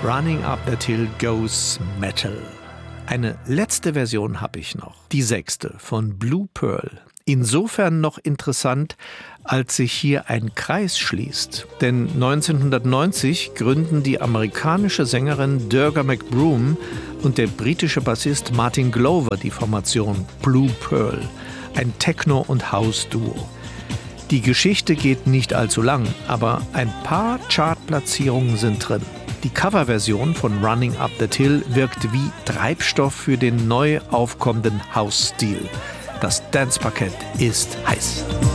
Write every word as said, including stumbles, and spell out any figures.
Running Up That Hill Goes Metal. Eine letzte Version habe ich noch, die sechste von Blue Pearl. Insofern noch interessant, als sich hier ein Kreis schließt. Denn neunzehnhundertneunzig gründen die amerikanische Sängerin Durga McBroom und der britische Bassist Martin Glover die Formation Blue Pearl, ein Techno- und House-Duo. Die Geschichte geht nicht allzu lang, aber ein paar Chartplatzierungen sind drin. Die Coverversion von Running Up That Hill wirkt wie Treibstoff für den neu aufkommenden House-Stil. Das Danceparkett ist heiß.